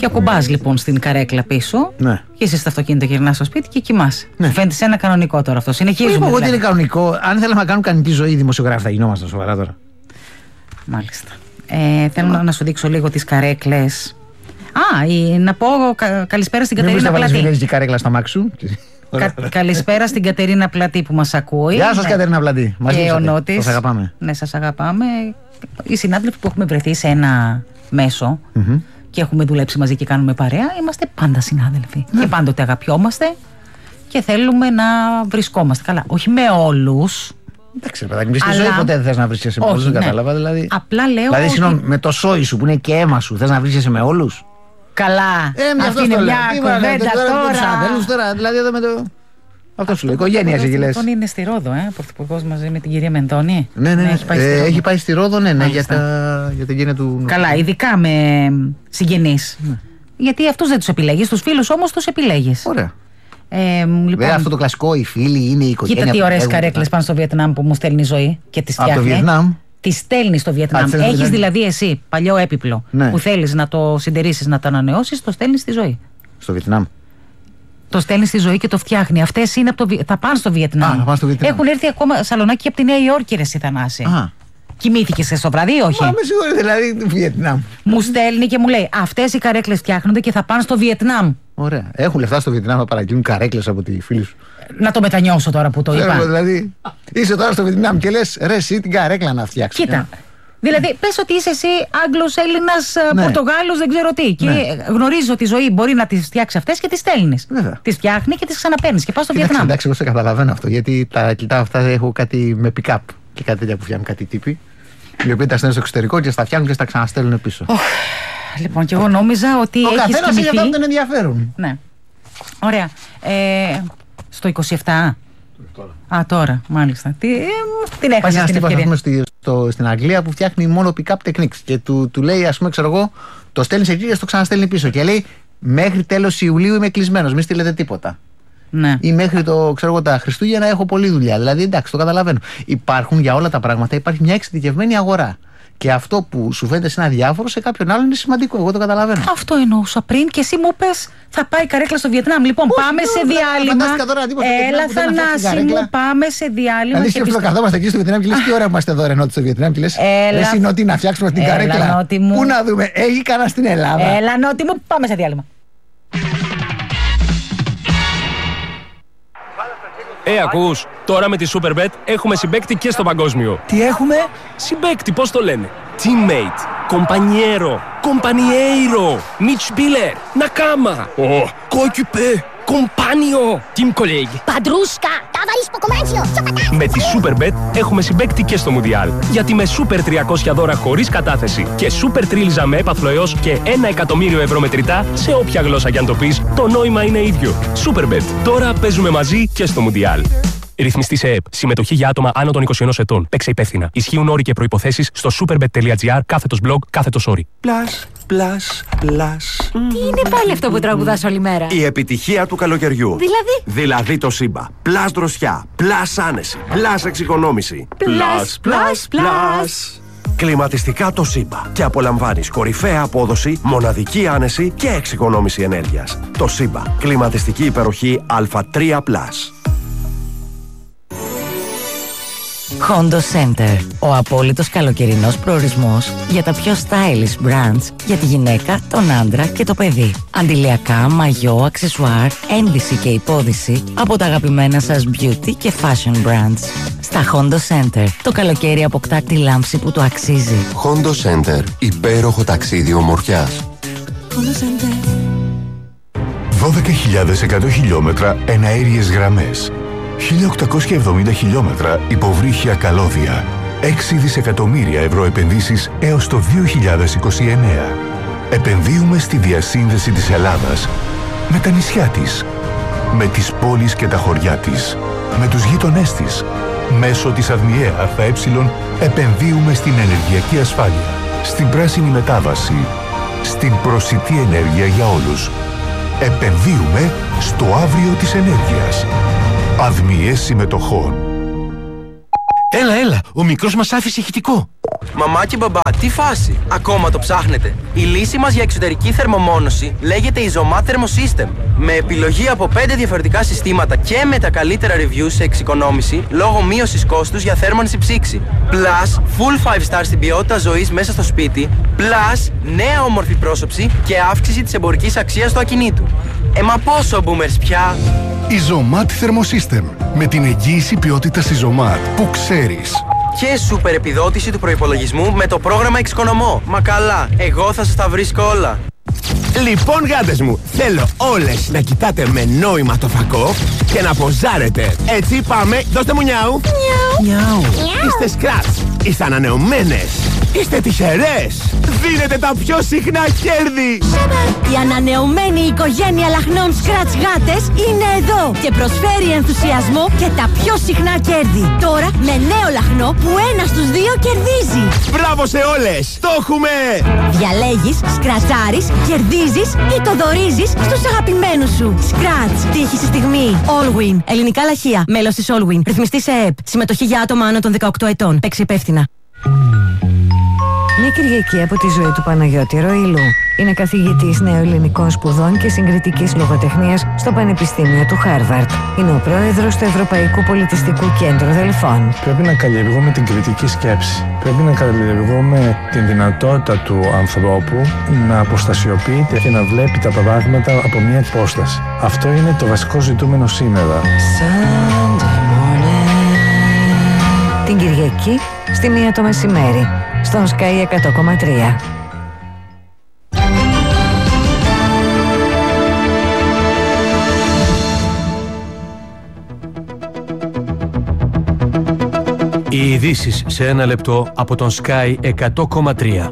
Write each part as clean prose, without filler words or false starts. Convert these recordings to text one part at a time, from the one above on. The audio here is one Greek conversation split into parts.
Και ακουμπάς λοιπόν στην καρέκλα πίσω. Ναι. Και είσαι στο αυτοκίνητο, γυρνάς στο σπίτι και κοιμάσαι. Ναι. Φαίνεται σε ένα κανονικό τώρα αυτό. Συνεχίζουμε. Εγώ ότι δηλαδή. είναι κανονικό. Αν θέλαμε να κάνουν κανονική ζωή, οι δημοσιογράφοι θα γινόμασταν σοβαρά τώρα. Μάλιστα. Θέλω να σου δείξω λίγο τις καρέκλες. Να πω καλησπέρα στην Κατερίνα Πλατή. Μην βάλεις καρέκλα στα μάξι σου. Καλησπέρα στην Κατερίνα Πλατή που μας ακούει. Γεια σας, Κατερίνα Πλατή. Και ο Νότης. Σας αγαπάμε. Ναι, σας αγαπάμε. Οι συνάδελφοι που έχουμε βρεθεί σε ένα μέσο και έχουμε δουλέψει μαζί και κάνουμε παρέα, είμαστε πάντα συνάδελφοι. Και πάντοτε αγαπιόμαστε και θέλουμε να βρισκόμαστε καλά. Όχι με όλους. Εντάξει, παιδάκι, στη ζωή ποτέ δεν θες να βρίσκεσαι με όλους, δεν κατάλαβα. Δηλαδή, απλά λέω. Δηλαδή, συγγνώμη, με το σόι σου που είναι και αίμα σου, θες να βρίσκεσαι με όλους. Καλά. Αυτή είναι μια κουβέντα τώρα. Δηλαδή, εδώ με το. Αυτό σου λέει, οικογένεια εκεί λες. Τον είναι στη Ρόδο, ο πρωθυπουργός μαζί με την κυρία Μεντώνη. Ναι, έχει πάει στη Ρόδο, ναι, για την οικογένεια του. Καλά, ειδικά με συγγενείς. Γιατί αυτούς δεν τους επιλέγεις, τους φίλους όμως τους επιλέγεις. Ωραία. Λοιπόν, βέβαια αυτό το κλασικό, οι φίλοι είναι η οικογένεια. Κοίτα τι ωραίες καρέκλες πάνε στο Βιετνάμ που μου στέλνει η Ζωή και τις φτιάχνει. Από το Βιετνάμ. Τις στέλνει στο Βιετνάμ. Έχεις δηλαδή εσύ παλιό έπιπλο που θέλεις να το συντηρήσεις, να το ανανεώσεις, το στέλνεις στη Ζωή. Στο Βιετνάμ. Το στέλνει στη Ζωή και το φτιάχνει. Αυτές είναι θα πάνε στο Βιετνάμ. Έχουν έρθει ακόμα σαλονάκι από τη Νέα Υόρκη, ρε Θανάση. Κοιμήθηκες στο βράδυ ή όχι? Με συγχωρείτε, δηλαδή του Βιετνάμ. Μου στέλνει και μου λέει: αυτές οι καρέκλες φτιάχνονται και θα πάνε στο Βιετνάμ. Ωραία. Έχουν λεφτά στο Βιετνάμ να παραγγείλουν καρέκλες από τη φίλη σου. Να το μετανιώσω τώρα που το είπα. Δηλαδή, είσαι τώρα στο Βιετνάμ και λες: ρε, εσύ την καρέκλα να φτιάξεις. Κοίτα. Δηλαδή, πες ότι είσαι εσύ Άγγλος, Έλληνας, Πορτογάλος, δεν ξέρω τι. Και γνωρίζεις ότι η Ζωή μπορεί να τις φτιάξει αυτές και τις στέλνεις. Τις φτιάχνει και τις ξαναπαίρνεις και πας στο Βιετνάμ. Εντάξει, εγώ σε καταλαβαίνω αυτό. Γιατί τα κοιτάω αυτά, έχω κάτι με pick-up και κάτι τέτοια που φτιάχνουν κάτι τύποι. Οι οποίοι τα στέλνουν στο εξωτερικό και στα φτιάχνουν και στα ξαναστέλνουν πίσω. Λοιπόν, και εγώ νόμιζα ότι έχεις κοιμηθεί. Ο καθένας έχει αυτά που τον ενδιαφέρουν. Ναι. Ωραία. Στο 27. Τώρα, μάλιστα. Την έχασα στην ευκαιρία. Στην Αγγλία που φτιάχνει μόνο pick-up techniques και του λέει, ας πούμε, ξέρω εγώ, το στέλνεις εκεί και το ξαναστέλνει πίσω. Και λέει, μέχρι τέλος Ιουλίου είμαι κλεισμένος, μην στείλετε τίποτα. Ναι. Ή μέχρι τα Χριστούγεννα έχω πολλή δουλειά. Δηλαδή, εντάξει, το καταλαβαίνω. Υπάρχουν για όλα τα πράγματα, υπάρχει μια εξειδικευμένη αγορά. Και αυτό που σου φαίνεται σε ένα διάφορο, σε κάποιον άλλον είναι σημαντικό. Εγώ το καταλαβαίνω. Αυτό εννοούσα πριν και εσύ μου πες θα πάει η καρέκλα στο Βιετνάμ. Λοιπόν, πάμε σε διάλειμμα. Έλα, Θανάση μου, πάμε σε διάλειμμα. Δηλαδή, καθόμαστε εκεί στο Βιετνάμ και λες τι ώρα που είμαστε εδώ, Νότι, στο Βιετνάμ. Και λες, εσύ Νότι, να φτιάξουμε την καρέκλα. Πού να δούμε, έχει κανένα στην Ελλάδα. Έλα, Νότι μου, πάμε σε διάλειμμα. Ακούς, τώρα με τη Superbet έχουμε συμπαίκτη και στο παγκόσμιο. Τι έχουμε? Συμπαίκτη, πώς το λένε? Teammate, compañero, compañeiro, Mitspieler, Nakama, coéquipier, compagno, team colleague. Padrusca, ταβαρίσκο κομμάτσιο. Με τη Superbet έχουμε συμπαίκτη και στο Μουντιάλ. Γιατί με Super 300 δώρα χωρίς κατάθεση και Super Τρίλιζα με έπαθλο έως και 1 εκατομμύριο ευρώ μετρητά, σε όποια γλώσσα κι αν το πεις, το νόημα είναι ίδιο. Superbet. Τώρα παίζουμε μαζί και στο Μουντιάλ. Ρυθμιστή σε ΕΕΠ. Συμμετοχή για άτομα άνω των 21 ετών. Παίξε υπεύθυνα. Ισχύουν όροι και προϋποθέσεις στο superbet.gr/blog/όροι. Πλας. Τι είναι πάλι αυτό που τραγουδάς όλη μέρα? Η επιτυχία του καλοκαιριού. Δηλαδή το Σύμπα. Πλας δροσιά. Πλας άνεση. Πλας εξοικονόμηση. Πλας. Κλιματιστικά το Σύμπα. Και απολαμβάνεις κορυφαία απόδοση, μοναδική άνεση και εξοικονόμηση ενέργειας. Το Σύμπα. Κλιματιστική υπεροχή Α3+. Hondo Center. Ο απόλυτος καλοκαιρινός προορισμός για τα πιο stylish brands για τη γυναίκα, τον άντρα και το παιδί. Αντιλιακά, μαγιό, αξεσουάρ, ένδυση και υπόδυση από τα αγαπημένα σας beauty και fashion brands. Στα Hondo Center, το καλοκαίρι αποκτά τη λάμψη που το αξίζει. Hondo Center. Υπέροχο ταξίδι ομορφιάς. Hondo Center. 12.100 χιλιόμετρα εναέριες γραμμές. 1.870 χιλιόμετρα υποβρύχια καλώδια. 6 δισεκατομμύρια ευρώ επενδύσεις έως το 2029. Επενδύουμε στη διασύνδεση της Ελλάδας με τα νησιά της, με τις πόλεις και τα χωριά της, με τους γείτονές της. Μέσω της ΑΔΜΙΕ ΑΕ επενδύουμε στην ενεργειακή ασφάλεια, στην πράσινη μετάβαση, στην προσιτή ενέργεια για όλους. Επενδύουμε στο αύριο της ενέργειας. ΑΔΜΙΕ συμμετοχών. Έλα, ο μικρός μας άφησε ηχητικό. Μαμά και μπαμπά, τι φάση! Ακόμα το ψάχνετε? Η λύση μας για εξωτερική θερμομόνωση λέγεται Isomat Thermosystem. Με επιλογή από 5 διαφορετικά συστήματα και με τα καλύτερα reviews σε εξοικονόμηση λόγω μείωσης κόστους για θέρμανση ψήξη. Plus, full 5 star στην ποιότητα ζωής μέσα στο σπίτι. Plus, νέα όμορφη πρόσωψη και αύξηση της εμπορικής αξίας του ακινήτου. Μα πόσο boomers πια! Isomat Thermosystem. Με την εγγύηση ποιότητας Isomat που ξέρεις. Και σούπερ επιδότηση του προϋπολογισμού με το πρόγραμμα Εξοικονομώ. Μα καλά, εγώ θα σας τα βρίσκω όλα. Λοιπόν, γάτες μου, θέλω όλες να κοιτάτε με νόημα το φακό και να ποζάρετε. Έτσι πάμε, δώστε μου νιάου. Νιάου. Είστε σκράτς, είστε ανανεωμένες, είστε τυχερές. Δίνετε τα πιο συχνά κέρδη. Η ανανεωμένη οικογένεια λαχνών Scratch γάτες είναι εδώ και προσφέρει ενθουσιασμό και τα πιο συχνά κέρδη. Τώρα με νέο λαχνό που 1 στους 2 κερδίζει. Μπράβο σε όλες, το έχουμε! Διαλέγεις, σκρατσάρεις, κερδίζεις ή το δωρίζεις στους αγαπημένους σου. Scratch, τύχη στη στιγμή. Allwin, ελληνικά λαχεία, μέλος της Allwin, ρυθμιστή σε ΕΕΠ, συμμετοχή για άτομα άνω των 18 ετών. Παίξει υπεύθυνα. Μια Κυριακή από τη ζωή του Παναγιώτη Ροήλου. Είναι καθηγητής νεοελληνικών σπουδών και συγκριτικής λογοτεχνίας στο Πανεπιστήμιο του Χάρβαρτ. Είναι ο πρόεδρος του Ευρωπαϊκού Πολιτιστικού Κέντρου Δελφών. Πρέπει να καλλιεργούμε την κριτική σκέψη. Πρέπει να καλλιεργούμε την δυνατότητα του ανθρώπου να αποστασιοποιείται και να βλέπει τα πράγματα από μια υπόσταση. Αυτό είναι το βασικό ζητούμενο σήμερα. Την Κυριακή στη 1 το μεσημέρι στον Sky 100,3. Οι ειδήσεις σε 1 λεπτό από τον Sky 100,3.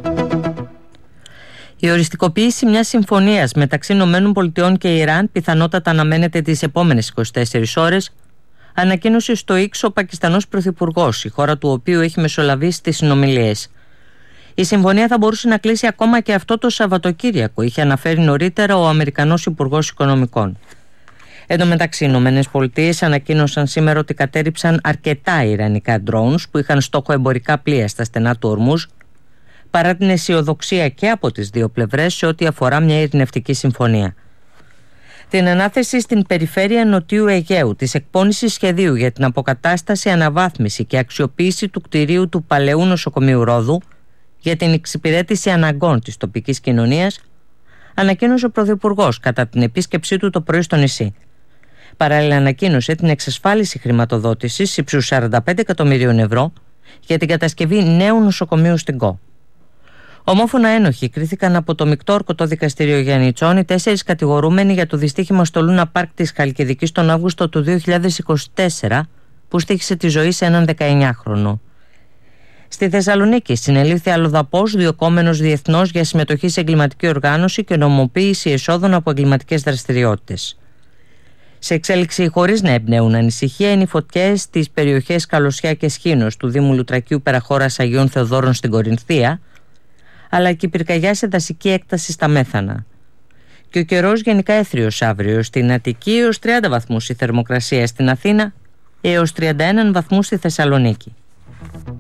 Η οριστικοποίηση μιας συμφωνίας μεταξύ ΗΠΑ και Ιράν πιθανότατα αναμένεται τις επόμενες 24 ώρες, ανακοίνωσε στο X ο Πακιστανός Πρωθυπουργός, η χώρα του οποίου έχει μεσολαβήσει τις συνομιλίες. Η συμφωνία θα μπορούσε να κλείσει ακόμα και αυτό το Σαββατοκύριακο, είχε αναφέρει νωρίτερα ο Αμερικανός Υπουργός Οικονομικών. Εν τω μεταξύ, οι ΗΠΑ ανακοίνωσαν σήμερα ότι κατέρριψαν αρκετά ιρανικά drones που είχαν στόχο εμπορικά πλοία στα στενά του Ορμούζ, παρά την αισιοδοξία και από τις δύο πλευρές σε ό,τι αφορά μια ειρηνευτική συμφωνία. Την ανάθεση στην περιφέρεια Νοτιού Αιγαίου της εκπώνησης σχεδίου για την αποκατάσταση, αναβάθμιση και αξιοποίηση του κτηρίου του παλαιού νοσοκομείου Ρόδου για την εξυπηρέτηση αναγκών της τοπικής κοινωνίας, ανακοίνωσε ο Πρωθυπουργός κατά την επίσκεψή του το πρωί στο νησί. Παράλληλα, ανακοίνωσε την εξασφάλιση χρηματοδότησης ύψους 45 εκατομμυρίων ευρώ για την κατασκευή νέου νοσοκομείου στην ΚΟ. Ομόφωνα ένοχοι κρίθηκαν από το Μεικτό Ορκωτό Δικαστήριο Γιαννιτσών 4 κατηγορούμενοι για το δυστύχημα στο Λούνα Πάρκ της Χαλκιδικής τον Αύγουστο του 2024, που στοίχησε τη ζωή σε έναν 19χρονο. Στη Θεσσαλονίκη συνελήφθη αλλοδαπός διωκόμενος διεθνώς για συμμετοχή σε εγκληματική οργάνωση και νομοποίηση εσόδων από εγκληματικές δραστηριότητες. Σε εξέλιξη χωρίς να εμπνέουν ανησυχία είναι οι φωτιές στις περιοχές Καλοσιά και Σχήνος του Δήμου Λουτρακίου Περαχώρας Αγίων Θεοδόρων στην Κορινθία, αλλά και η πυρκαγιά σε δασική έκταση στα Μέθανα. Και ο καιρός γενικά έθριος αύριο, στην Αττική έως 30 βαθμούς η θερμοκρασία, στην Αθήνα έως 31 βαθμούς στη Θεσσαλονίκη.